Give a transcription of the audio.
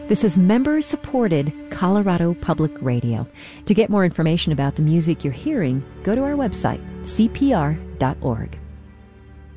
This is member-supported Colorado Public Radio. To get more information about the music you're hearing, go to our website, cpr.org.